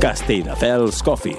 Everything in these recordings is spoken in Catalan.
Castelldefels Coffee.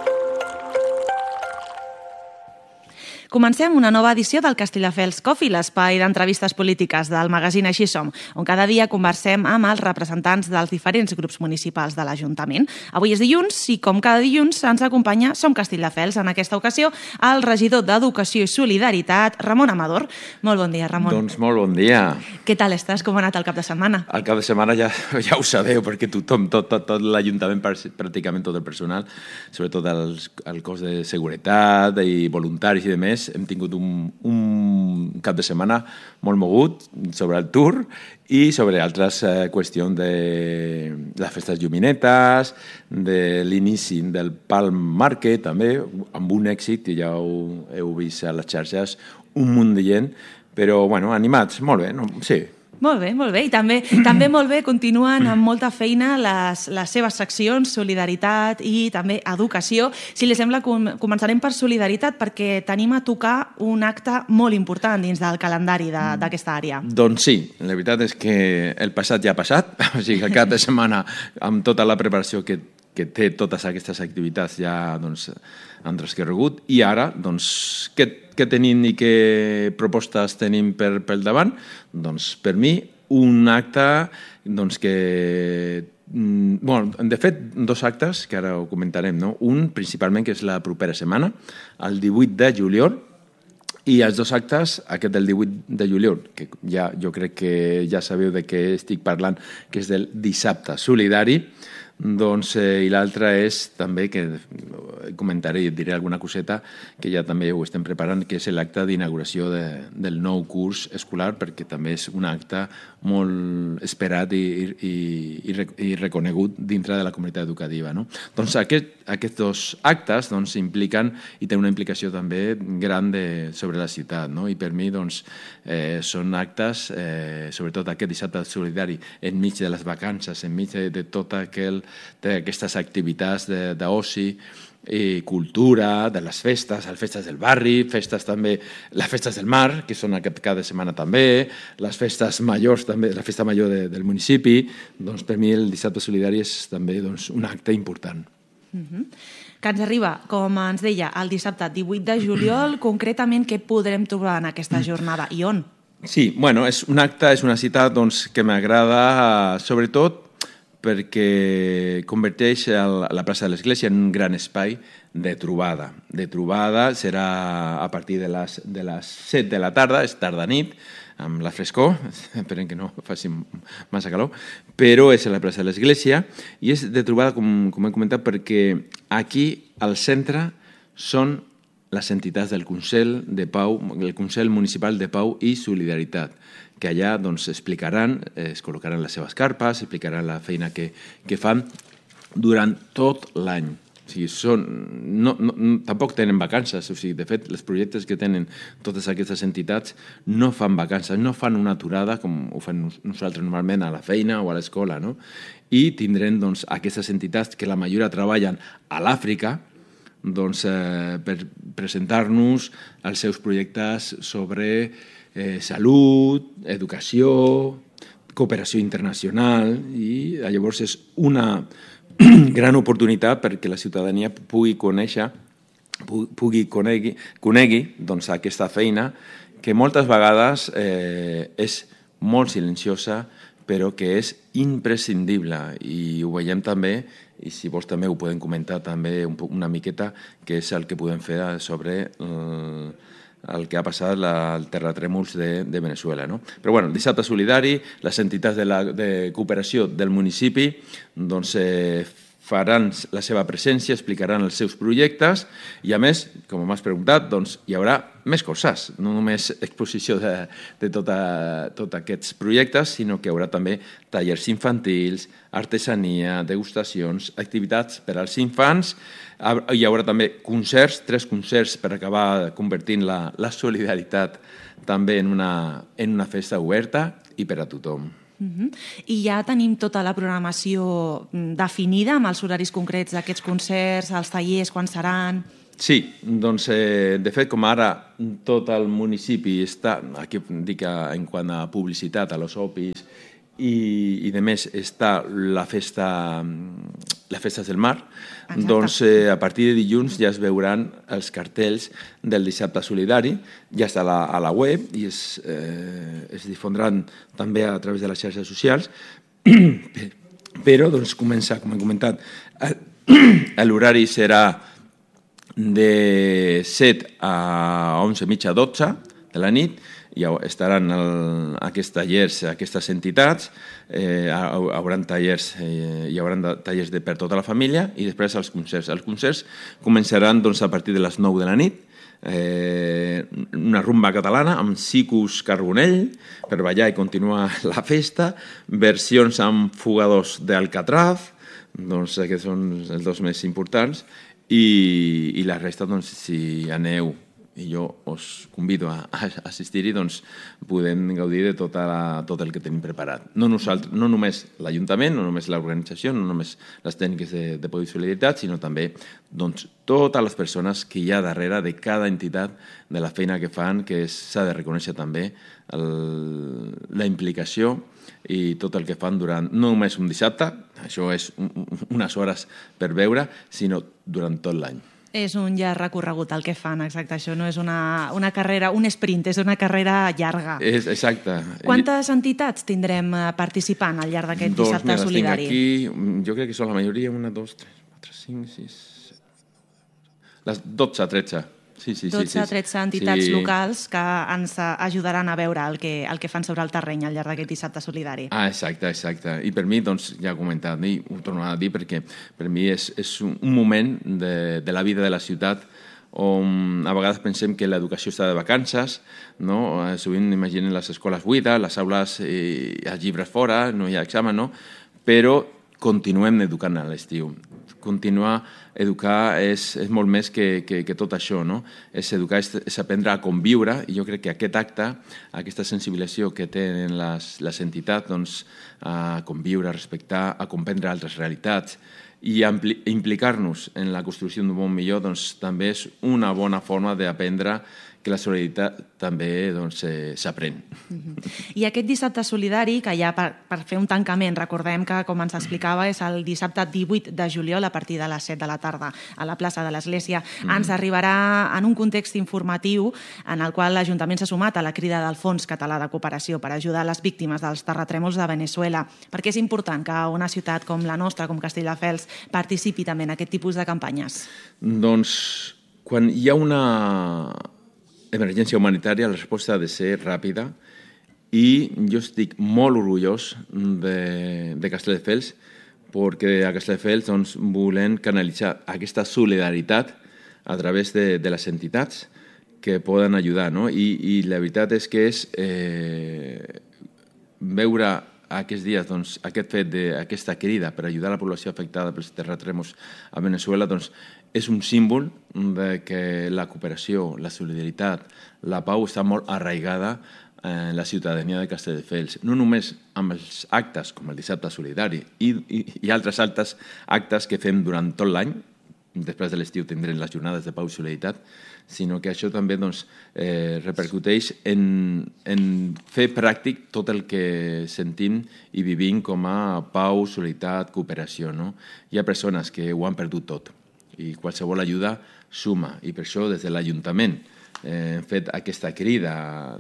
Comencem una nova edició del Castelldefels Coffee, l'espai d'entrevistes polítiques del magazín Així Som, on cada dia conversem amb els representants dels diferents grups municipals de l'Ajuntament. Avui és dilluns i, com cada dilluns, ens acompanya Som Castelldefels. En aquesta ocasió, el regidor d'Educació i Solidaritat, Ramon Amador. Molt bon dia, Ramon. Doncs molt bon dia. Què tal estàs? Com ha anat el cap de setmana? El cap de setmana ja ho sabeu, perquè tothom, tot l'Ajuntament, pràcticament tot el personal, sobretot el cos de seguretat i voluntaris i demés, hem tingut un cap de setmana molt mogut sobre el tour i sobre altres qüestions de les festes lluminetes, de l'inici del Palm Market, també, amb un èxit, i ja ho heu vist a les xarxes, un munt de gent, però, bueno, animats, molt bé, no? Sí. Molt bé, molt bé. I també molt bé, continuen amb molta feina les seves seccions, Solidaritat i també Educació. Si li sembla, començarem per Solidaritat, perquè tenim a tocar un acte molt important dins del calendari d'aquesta àrea. Doncs sí, la veritat és que el passat ja ha passat, o sigui, el cap de setmana, amb tota la preparació que té totes aquestes activitats ja han transcorregut, i ara, doncs, què tenim i què propostes tenim pel davant? Doncs, per mi, un acte que... de fet, dos actes, que ara ho comentarem, no? Un, principalment, que és la propera setmana, el 18 de juliol, i els dos actes, aquest del 18 de juliol, que ja, jo crec que ja sabeu de què estic parlant, que és del dissabte solidari, doncs, i l'altre és també, que comentaré i et diré alguna coseta, que ja també ho estem preparant, que és l'acte d'inauguració del nou curs escolar, perquè també és un acte molt esperat i reconegut dintre de la comunitat educativa, no? Doncs aquests dos actes impliquen i tenen una implicació també gran sobre la ciutat, no? I per mi són actes, sobretot aquest dissabte solidari, enmig de les vacances, enmig de tot d'aquestes activitats d'oci i cultura, de les festes del barri, festes també, les festes del mar, que són cada setmana també, les festes majors també, la festa major del municipi, doncs per mi el dissabte solidari és també un acte important. Que ens arriba, com ens deia, el dissabte 18 de juliol, concretament què podrem trobar en aquesta jornada i on? Sí, bueno, és un acte, és una cita que m'agrada sobretot perquè converteix la plaça de l'Església en un gran espai de trobada. De trobada serà a partir de les 7 de la tarda, és tarda-nit, amb la frescor, esperem que no faci massa calor, però és a la plaça de l'Església i és de trobada, com he comentat, perquè aquí al centre són les entitats del Consell de Pau, el Consell Municipal de Pau i Solidaritat, que allà explicaran, es col·locaran les seves carpes, explicaran la feina que fan durant tot l'any. O sigui, tampoc tenen vacances, o sigui, de fet, els projectes que tenen totes aquestes entitats no fan vacances, no fan una aturada com ho fan nosaltres normalment a la feina o a l'escola, no? I tindrem aquestes entitats que la majoria treballen a l'Àfrica, per presentar-nos els seus projectes sobre salut, educació, cooperació internacional, i llavors és una gran oportunitat perquè la ciutadania pugui conegui aquesta feina que moltes vegades és molt silenciosa però que és imprescindible, i ho veiem també, i si vols també ho podem comentar també una miqueta, que és el que podem fer sobre el que ha passat el terratrèmols de Venezuela, no? Però bueno, el dissabte solidari, les entitats de cooperació del municipi faran la seva presència, explicaran els seus projectes i, a més, com m'has preguntat, hi haurà més coses, no només exposició de tots aquests projectes, sinó que hi haurà també tallers infantils, artesania, degustacions, activitats per als infants, hi haurà també concerts, 3 concerts per acabar convertint la solidaritat també en una festa oberta i per a tothom. I ja tenim tota la programació definida amb els horaris concrets d'aquests concerts, els tallers, quan seran? Sí, de fet, com ara tot el municipi està, aquí dic en quant a publicitat, a los opis, i de més està la festa les festes del mar, Exacte. doncs a partir de dilluns ja es veuran els cartells del dissabte solidari, ja està a la web i es difondran també a través de les xarxes socials, però doncs comença, com he comentat, l'horari serà de 7 a 11, mitja, 12 de la nit, i estaran aquests tallers, aquestes entitats, hi haurà tallers per tota la família i després els concerts. Els concerts començaran doncs, a partir de les 9 de la nit, una rumba catalana amb Sicus Carbonell per ballar i continuar la festa, versions amb fugadors d'Alcatraz, doncs aquests són els dos més importants, i la resta, doncs, si aneu i jo us convido a assistir-hi, doncs podem gaudir de tot el que tenim preparat. No només l'Ajuntament, no només l'organització, no només les tècniques de Pau i Solidaritat, sinó també doncs, totes les persones que hi ha darrere de cada entitat, de la feina que fan, que s'ha de reconèixer també la implicació i tot el que fan durant, no només un dissabte, això és unes hores per veure, sinó durant tot l'any. És un llarg recorregut el que fan, exacte. Això no és una carrera, un sprint, és una carrera llarga. Exacte. Quantes entitats tindrem participant al llarg d'aquest dissabte solidari? Aquí, jo crec que són la majoria, 1, 2, 3, 4, 5, 6... Les 12, 13. Sí, 12 o 13 entitats locals que ens ajudaran a veure el que fan sobre el terreny al llarg d'aquest dissabte solidari. Exacte. I per mi, doncs, ja he comentat, i ho torno a dir perquè per mi és un moment de la vida de la ciutat on a vegades pensem que l'educació està de vacances, no? Sovint imaginen les escoles buides, les aules i els llibres fora, no hi ha examen, no? Però continuem educant a l'estiu. Continuar a educar és molt més que tot això, no? És educar, és aprendre a conviure, i jo crec que aquest acte, aquesta sensibilització que tenen les entitats, doncs, a conviure, a respectar, a comprendre altres realitats i a implicar-nos en la construcció d'un món millor, doncs, també és una bona forma d'aprendre que la solidaritat també s'aprèn. I aquest dissabte solidari, que ja per fer un tancament, recordem que, com ens explicava, és el dissabte 18 de juliol a partir de les 7 de la tarda a la plaça de l'Església, ens arribarà en un context informatiu en el qual l'Ajuntament s'ha sumat a la crida del Fons Català de Cooperació per ajudar les víctimes dels terratrèmols de Veneçuela, perquè és important que una ciutat com la nostra, com Castelldefels, participi també en aquest tipus de campanyes. Doncs, quan hi ha una emergència humanitària, la resposta ha de ser ràpida, i jo estic molt orgullós de Castelldefels perquè a Castelldefels doncs, volem canalitzar aquesta solidaritat a través de les entitats que poden ajudar, no? I la veritat és que és veure aquests dies doncs, aquest fet d'aquesta crida per ajudar la població afectada pels terratrèmols a Veneçuela, doncs, és un símbol de que la cooperació, la solidaritat, la pau està molt arraigada en la ciutadania de Castelldefels. No només amb els actes com el dissabte solidari i altres actes que fem durant tot l'any, després de l'estiu tindrem les jornades de pau i solidaritat, sinó que això també doncs, repercuteix en fer pràctic tot el que sentim i vivim com a pau, solidaritat, cooperació. No? Hi ha persones que ho han perdut tot i qualsevol ajuda suma, i per això des de l'Ajuntament hem fet aquesta crida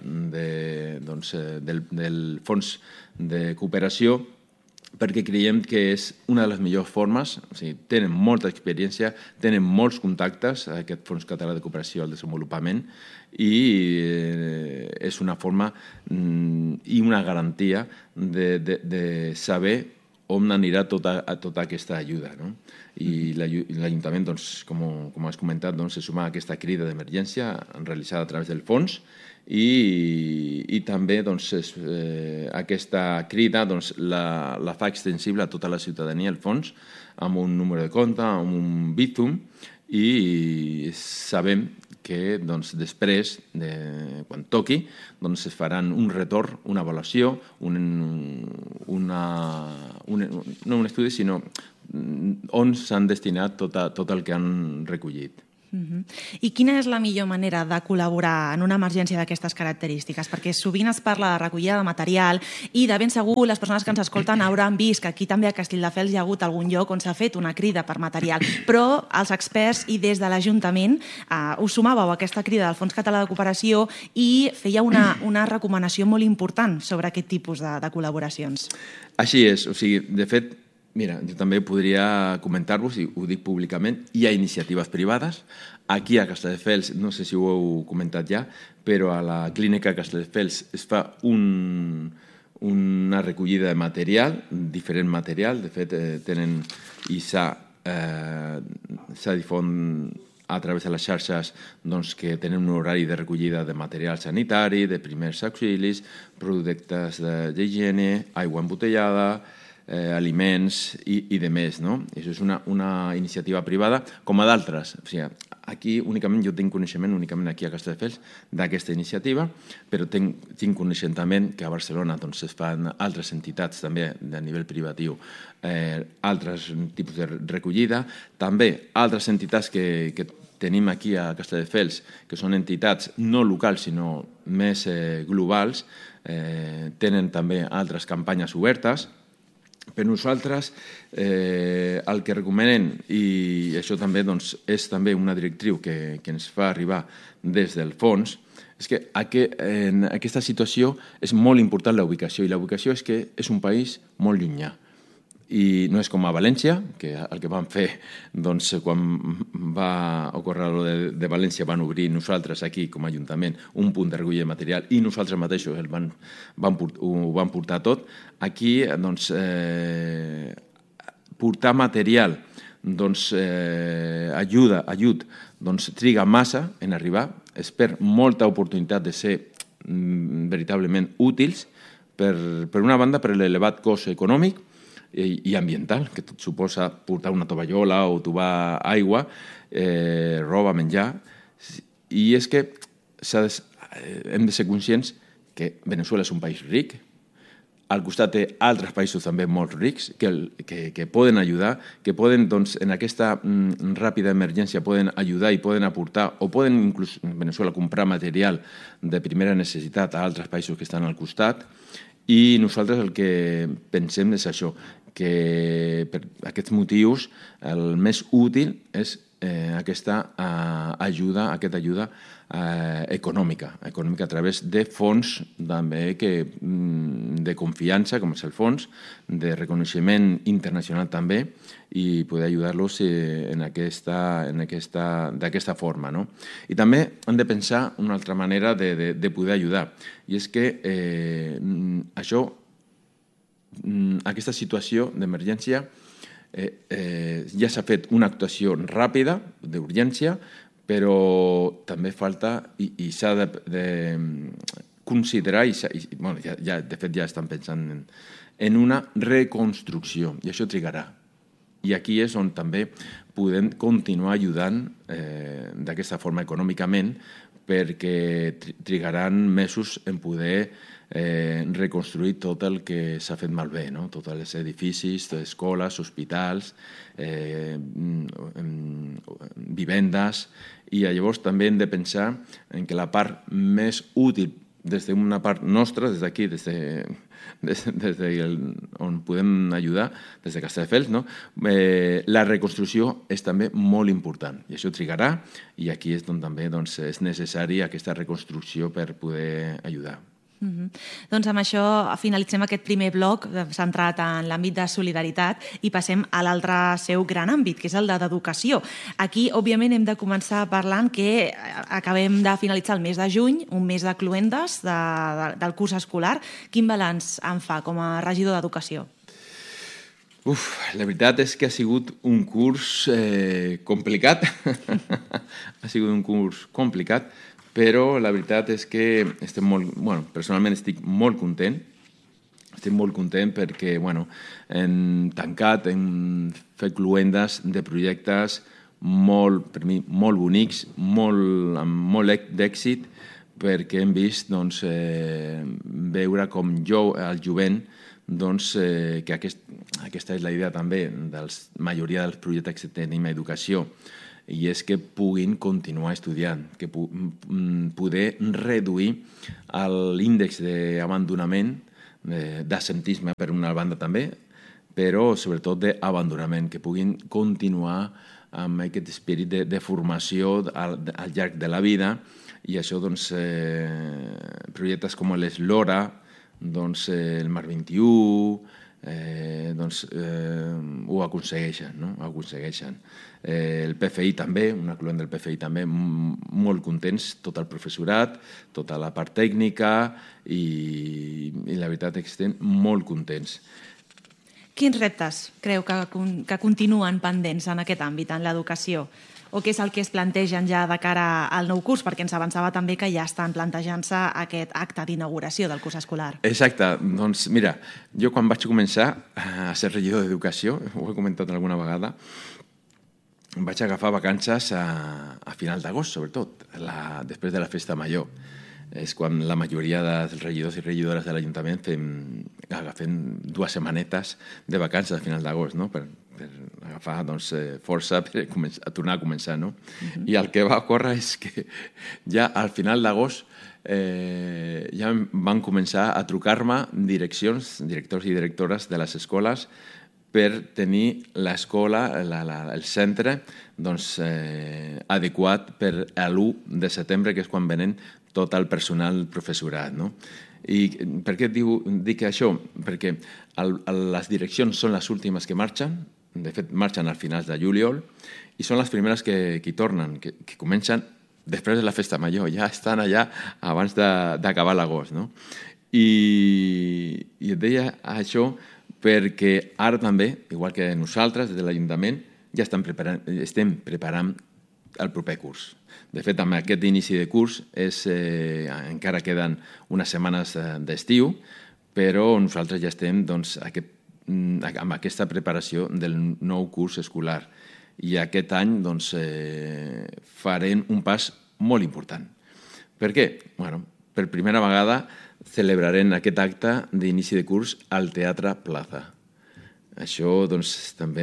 del Fons de Cooperació perquè creiem que és una de les millors formes, o sigui, tenen molta experiència, tenen molts contactes, aquest Fons Català de Cooperació al Desenvolupament, i és una forma i una garantia de saber on anirà tota aquesta ajuda. No? I l'Ajuntament, doncs, com has comentat, doncs, se suma a aquesta crida d'emergència realitzada a través del fons, i també doncs, aquesta crida doncs, la fa extensible a tota la ciutadania, el fons, amb un número de compte, amb un Bizum, i sabem que doncs, després, quan toqui, doncs, es faran un retorn, una avaluació, no un estudi, sinó on s'han destinat tot el que han recollit. I quina és la millor manera de col·laborar en una emergència d'aquestes característiques? Perquè sovint es parla de recollida de material i de ben segur les persones que ens escolten hauran vist que aquí també a Castelldefels hi ha hagut algun lloc on s'ha fet una crida per material, però els experts i des de l'Ajuntament us sumàveu a aquesta crida del Fons Català de Cooperació i feia una recomanació molt important sobre aquest tipus de col·laboracions. Així és, o sigui, de fet, mira, jo també podria comentar-vos, i ho dic públicament, hi ha iniciatives privades. Aquí a Castelldefels, no sé si ho heu comentat ja, però a la clínica Castelldefels es fa una recollida de material, diferent material. De fet, tenen i s'ha difon a través de les xarxes que tenen un horari de recollida de material sanitari, de primers auxilis, productes d'higiene, aigua embotellada, aliments i de més, no? Això és una iniciativa privada, com a d'altres. O sigui, aquí únicament jo tinc coneixement, únicament aquí a Castelldefels, d'aquesta iniciativa, però tinc coneixement que a Barcelona es fan altres entitats també de nivell privatiu, altres tipus de recollida, també altres entitats que tenim aquí a Castelldefels, que són entitats no locals, sinó més globals, tenen també altres campanyes obertes. Per nosaltres, el que recomanem, i això també és també una directriu que ens fa arribar des del fons, és que en aquesta situació és molt important la ubicació, i la ubicació és que és un país molt llunyà. I no és com a València, que el que vam fer quan va ocórrer de València van obrir nosaltres aquí com a Ajuntament un punt de recollida de material i nosaltres mateixos ho vam portar tot. Aquí portar material ajut triga massa en arribar, es perd molta oportunitat de ser veritablement útils, per una banda per l'elevat cost econòmic i ambiental, que tot suposa portar una tovallola o tubar aigua, roba, menjar. I és que hem de ser conscients que Veneçuela és un país ric, al costat té altres països també molt rics que poden ajudar, que poden, en aquesta ràpida emergència, poden ajudar i poden aportar, o poden inclús en Veneçuela comprar material de primera necessitat a altres països que estan al costat. I nosaltres el que pensem és això, que per aquests motius el més útil és aquesta ajuda econòmica a través de fons també de confiança, com és el fons, de reconeixement internacional també, i poder ajudar-los d'aquesta forma. I també hem de pensar una altra manera de poder ajudar, i és que aquesta situació d'emergència ja s'ha fet una actuació ràpida, d'urgència, però també falta i s'ha de considerar, de fet ja estan pensant en una reconstrucció, i això trigarà. I aquí és on també podem continuar ajudant d'aquesta forma econòmicament, perquè trigaran mesos en poder reconstruir tot el que s'ha fet malbé, tots els edificis, escoles, hospitals, vivendes, i llavors també hem de pensar en que la part més útil des d'una part nostra, des d'aquí, des on podem ajudar, des de Castelldefels, la reconstrucció és també molt important, i això trigarà, i aquí és on també és necessari aquesta reconstrucció per poder ajudar. Doncs amb això finalitzem aquest primer bloc centrat en l'àmbit de solidaritat i passem a l'altre seu gran àmbit, que és el d'educació. Aquí, òbviament, hem de començar parlant que acabem de finalitzar el mes de juny, un mes de cloendes del curs escolar. Quin balanç en fa com a regidor d'Educació? La veritat és que ha sigut un curs complicat. Ha sigut un curs complicat, però la veritat és que personalment estic molt content. Estic molt content perquè hem tancat, hem fet cloendes de projectes per mi molt bonics, amb molt d'èxit, perquè hem vist veure com el jovent, que aquesta és la idea també de la majoria dels projectes que tenim a educació, i és que puguin continuar estudiant, que poder reduir l'índex d'abandonament, d'absentisme per una banda també, però sobretot d'abandonament, que puguin continuar amb aquest esperit de formació al llarg de la vida, i això, doncs, projectes com l'Eslora, doncs, el Mar 21, doncs, ho aconsegueixen, no? Ho aconsegueixen. El PFI també, un afluent del PFI també, molt contents, tot el professorat, tota la part tècnica, i la veritat és que estem molt contents. Quins reptes creu que continuen pendents en aquest àmbit, en l'educació? O què és el que es plantegen ja de cara al nou curs? Perquè ens avançava també que ja estan plantejant-se aquest acte d'inauguració del curs escolar. Exacte. Doncs mira, jo quan vaig començar a ser regidor d'Educació, ho he comentat alguna vegada, vaig agafar vacances a final d'agost, sobretot, després de la festa major. És quan la majoria dels regidors i regidores de l'Ajuntament agafem 2 setmanetes de vacances a final d'agost, no? Per agafar, doncs, força per tornar a començar, no? I el que va ocórrer és que ja al final d'agost ja van començar a trucar-me directors i directores de les escoles per tenir l'escola, el centre, doncs, adequat per l'1 de setembre, que és quan venen tot el personal professorat, no? I per què dic això? Perquè les direccions són les últimes que marxen, de fet marxen al finals de juliol, i són les primeres que tornen, que comencen després de la festa major, ja estan allà abans d'acabar l'agost, no? I et deia això perquè ara també, igual que nosaltres, des de l'Ajuntament, ja estem preparant el proper curs. De fet, amb aquest inici de curs encara queden unes setmanes d'estiu, però nosaltres ja estem, doncs, amb aquesta preparació del nou curs escolar. I aquest any, doncs, farem un pas molt important. Per què? Bueno, per primera vegada celebrarem aquest acte d'inici de curs al Teatre Plaza. Això, doncs, també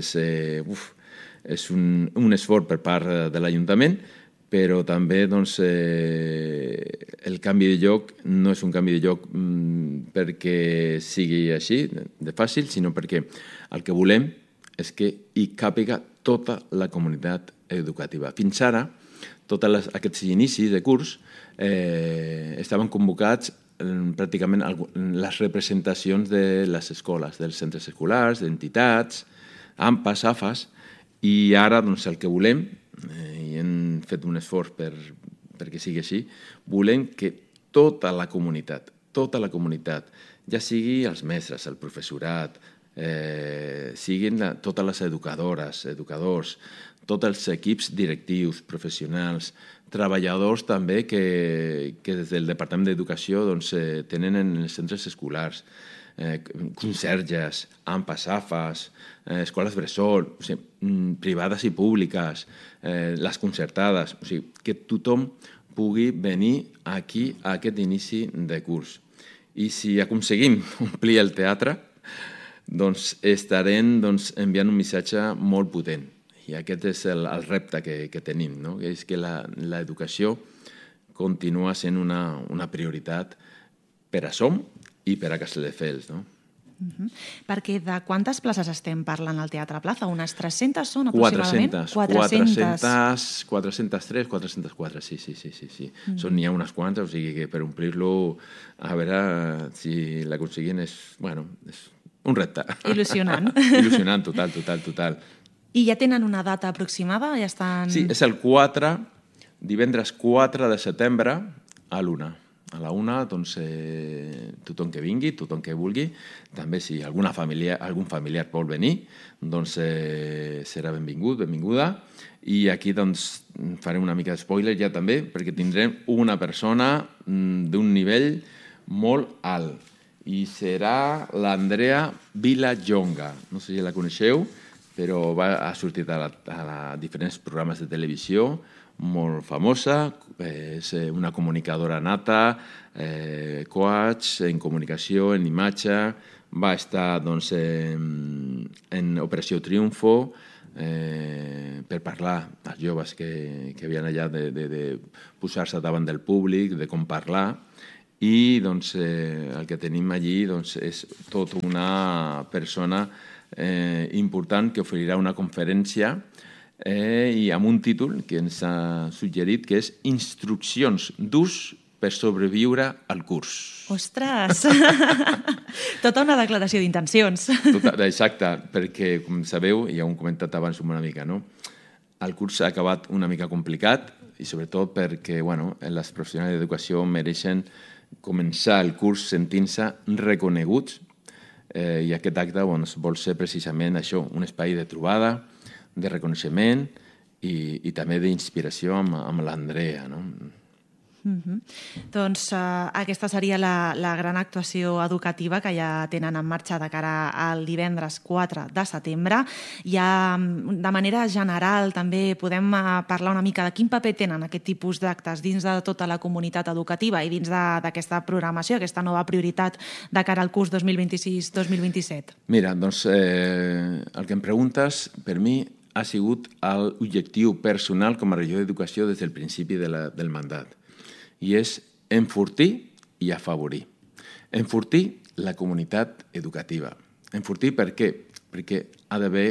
és un esforç per part de l'Ajuntament, però també, doncs, el canvi de lloc no és un canvi de lloc perquè sigui així, de fàcil, sinó perquè el que volem és que hi càpiga tota la comunitat educativa. Fins ara, tots aquests inicis de curs estaven convocats pràcticament les representacions de les escoles, dels centres escolars, d'entitats, AMPAs, AFAs, i ara, doncs, el que volem, i hem fet un esforç perquè sigui així, volem que tota la comunitat, ja sigui els mestres, el professorat, siguin totes les educadores, educadors, tots els equips directius, professionals, treballadors també que des del Departament d'Educació tenen en els centres escolars, conserges, AMPAs, AFAs, escoles bressol, privades i públiques, les concertades, o sigui, que tothom pugui venir aquí a aquest inici de curs. I si aconseguim omplir el teatre, doncs estarem enviant un missatge molt potent. I aquest és el repte que tenim, no? És que l'educació continua sent una prioritat per a Som i per a Castelldefels, no? Perquè de quantes places estem parlant al Teatre Plaza? Unes 300 són aproximadament? 403, 404, sí. N'hi ha unes quantes, o sigui que per omplir-lo, a veure si l'aconseguim, és un repte. Il·lusionant. Il·lusionant, total. I ja tenen una data aproximada? Ja estan... Sí, és el divendres 4 de setembre a l'1. A la 1, doncs, tothom que vingui, tothom que vulgui, també si algun familiar vol venir, doncs serà benvingut, benvinguda. I aquí, doncs, farem una mica d'espoiler ja també, perquè tindrem una persona d'un nivell molt alt. I serà l'Andrea Vilajonga. No sé si la coneixeu, però ha sortit a diferents programes de televisió, molt famosa, és una comunicadora nata, coach en comunicació, en imatge, va estar en Operació Triunfo, per parlar als joves que havien allà de posar-se davant del públic, de com parlar, i doncs, el que tenim allí doncs, és tota una persona important que oferirà una conferència i amb un títol que ens ha suggerit, que és Instruccions d'ús per sobreviure al curs. Ostres! Tota una declaració d'intencions. Exacte, perquè, com sabeu, ja ho hem comentat abans una mica, no? El curs ha acabat una mica complicat i sobretot perquè les professionals d'educació mereixen començar el curs sentint-se reconeguts i aquest acte vol ser precisament això, un espai de trobada, de reconeixement i també d'inspiració amb l'Andrea, no? Doncs aquesta seria la gran actuació educativa que ja tenen en marxa de cara al divendres 4 de setembre. Ja de manera general també podem parlar una mica de quin paper tenen aquest tipus d'actes dins de tota la comunitat educativa i dins d'aquesta programació, aquesta nova prioritat de cara al curs 2026-2027. Mira, doncs el que em preguntes per mi ha sigut l'objectiu personal com a regidor d'Educació des del principi del mandat. I és enfortir i afavorir. Enfortir la comunitat educativa. Enfortir per què? Perquè ha d'haver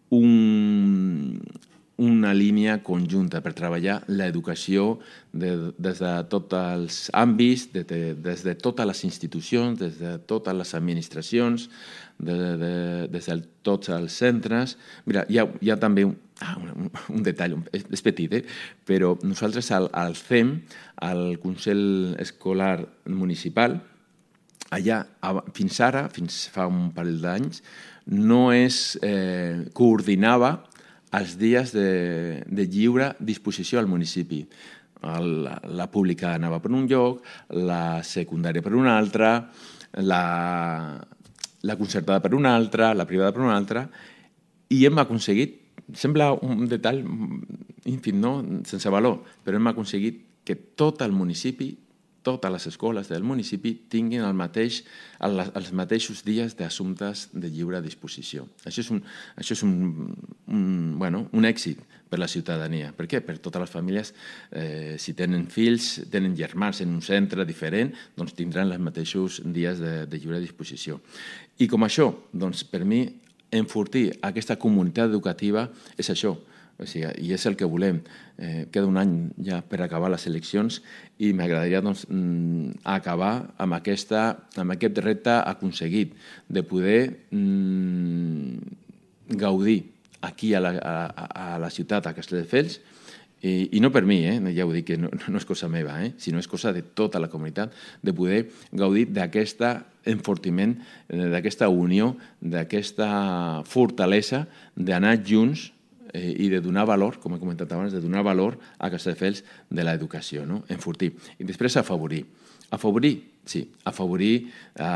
una línia conjunta per treballar l'educació des de tots els àmbits, des de totes les institucions, des de totes les administracions, des de tots els centres. Mira, hi ha també un detall, és petit, però nosaltres al CEM, al Consell Escolar Municipal, allà, fins ara, fins fa un parell d'anys, no es coordinava els dies de lliure disposició al municipi. La pública anava per un lloc, la secundària per un altre, la concertada per un altre, la privada per un altre, i hem aconseguit, sembla un detall ínfim, no? Sense valor, però hem aconseguit que tot el municipi, totes les escoles del municipi tinguin els mateixos dies d'assumptes de lliure disposició. Això és un èxit per la ciutadania. Per què? Per totes les famílies, si tenen fills, tenen germans en un centre diferent, doncs tindran els mateixos dies de lliure disposició. I com això, doncs per mi, enfortir aquesta comunitat educativa és això. O sigui, i és el que volem. Queda un any ja per acabar les eleccions i m'agradaria acabar amb aquest repte aconseguit de poder gaudir aquí a la ciutat, a Castelldefels, i no per mi, ja ho dic que no és cosa meva, sinó és cosa de tota la comunitat, de poder gaudir d'aquest enfortiment, d'aquesta unió, d'aquesta fortalesa d'anar junts i de donar valor, com he comentat abans, de donar valor a Castelldefels de l'educació, no? Enfortir. I després afavorir. Afavorir, sí, afavorir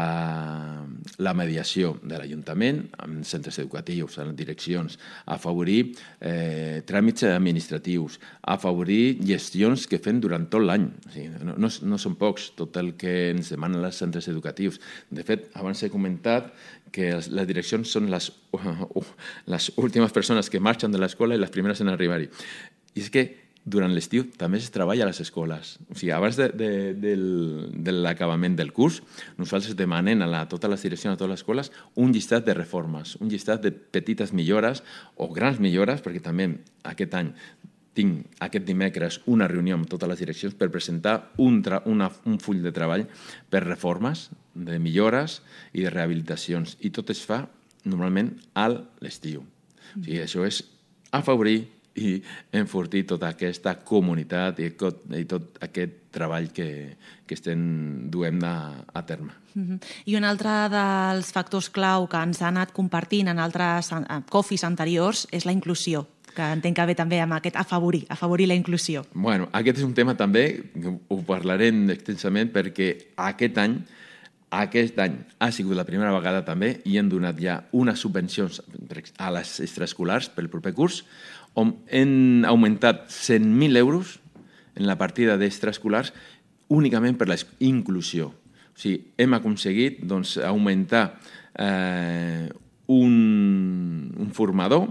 la mediació de l'Ajuntament amb centres educatius, en direccions, afavorir tràmits administratius, afavorir gestions que fem durant tot l'any. O sigui, no són pocs tot el que ens demanen els centres educatius. De fet, abans he comentat que les direccions són les últimes persones que marxen de l'escola i les primeres en arribar-hi. I és que durant l'estiu també es treballa a les escoles. O sigui, abans de l'acabament del curs, nosaltres demanem a totes les direccions, a totes les escoles, un llistat de reformes, un llistat de petites millores o grans millores, perquè també aquest any tinc aquest dimecres una reunió amb totes les direccions per presentar un full de treball per reformes, de millores i de rehabilitacions. I tot es fa normalment a l'estiu. O sigui, això és afavorir i enfortir tota aquesta comunitat i tot aquest treball que duem a terme. I un altre dels factors clau que ens ha anat compartint en altres COFIs anteriors és la inclusió, que entenc que ve també amb aquest afavorir la inclusió. Bueno, aquest és un tema també, ho parlarem extensament, perquè aquest any ha sigut la primera vegada també i hem donat ja unes subvencions a les extraescolars pel proper curs, on hem augmentat 100.000 euros en la partida d'extraescolars únicament per la inclusió. O sigui, hem aconseguit augmentar un formador,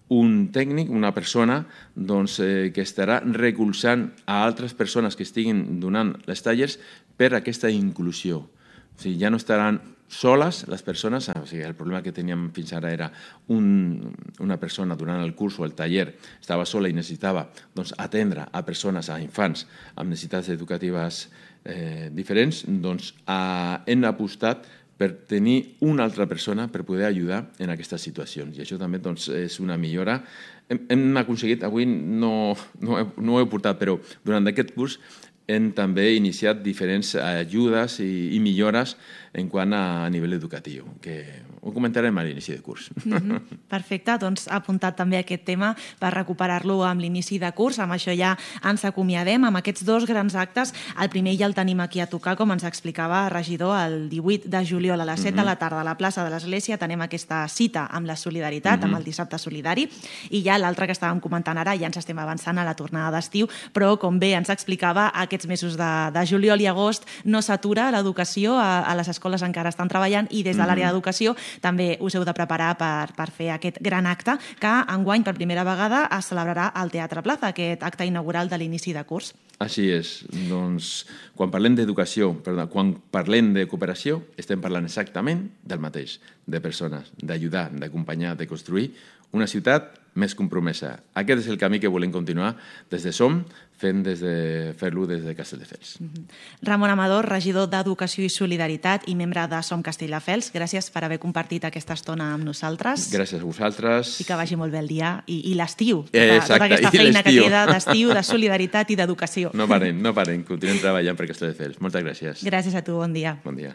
un tècnic, una persona que estarà recolzant a altres persones que estiguin donant les tallers per aquesta inclusió. O sigui, ja no estaran soles les persones, o sigui, el problema que teníem fins ara era una persona durant el curs o el taller estava sola i necessitava atendre a persones, a infants amb necessitats educatives diferents, hem apostat per tenir una altra persona per poder ajudar en aquestes situacions. I això també és una millora. Hem aconseguit, avui no ho he portat, però durant aquest curs hem també iniciat diferents ajudes i millores en quant a nivell educatiu, que ho comentarem a l'inici de curs. Perfecte, doncs ha apuntat també aquest tema per recuperar-lo amb l'inici de curs. Amb això ja ens acomiadem amb aquests 2 grans actes. El primer ja el tenim aquí a tocar, com ens explicava el regidor, el 18 de juliol a les 7 de la tarda a la plaça de l'Església tenem aquesta cita amb la solidaritat, amb el dissabte solidari, i ja l'altre que estàvem comentant ara, ja ens estem avançant a la tornada d'estiu, però com bé ens explicava, aquests mesos de juliol i agost no s'atura l'educació, a les escoles encara estan treballant i des de l'àrea d'educació també us heu de preparar per fer aquest gran acte que enguany per primera vegada es celebrarà al Teatre Plaza, aquest acte inaugural de l'inici de curs. Així és. Doncs, quan parlem d'educació, quan parlem de cooperació, estem parlant exactament del mateix, de persones, d'ajudar, d'acompanyar, de construir una ciutat més compromesa. Aquest és el camí que volem continuar des de SOM, fer-lo des de Castelldefels. Ramon Amador, regidor d'Educació i Solidaritat i membre de SOM Castelldefels, gràcies per haver compartit aquesta estona amb nosaltres. Gràcies a vosaltres. I que vagi molt bé el dia i l'estiu. Tota aquesta feina que queda d'estiu, de solidaritat i d'educació. No parem, continuem treballant per Castelldefels. Moltes gràcies. Gràcies a tu, bon dia. Bon dia.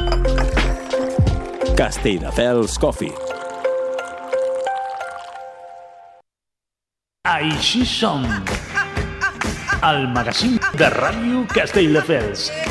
Castelldefels Coffee. Així som, el magazín de Ràdio Castelldefels.